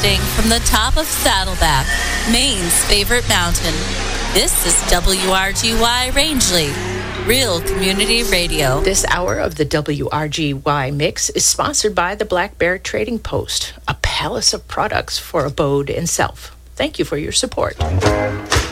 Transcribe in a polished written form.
Broadcasting from the top of Saddleback, Maine's favorite mountain. This is WRGY Rangeley, Real Community Radio. This hour of the WRGY Mix is sponsored by the Black Bear Trading Post, a palace of products for abode and self. Thank you for your support.